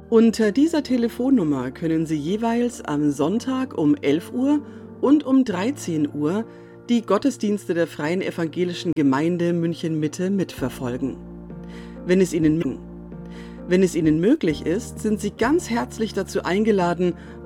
Unter dieser Telefonnummer können Sie jeweils am Sonntag um 11 Uhr und um 13 Uhr die Gottesdienste der Freien Evangelischen Gemeinde München-Mitte mitverfolgen. Wenn es Ihnen möglich ist, sind Sie ganz herzlich dazu eingeladen,